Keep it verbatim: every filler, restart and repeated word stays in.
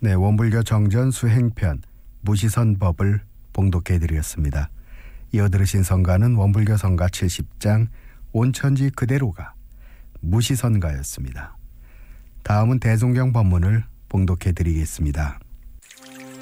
네, 원불교 정전 수행편 무시선법을 봉독해드렸습니다. 이어 들으신 성가는 원불교 성가 칠십 장 온천지 그대로가 무시선가였습니다. 다음은 대종경 법문을 봉독해드리겠습니다.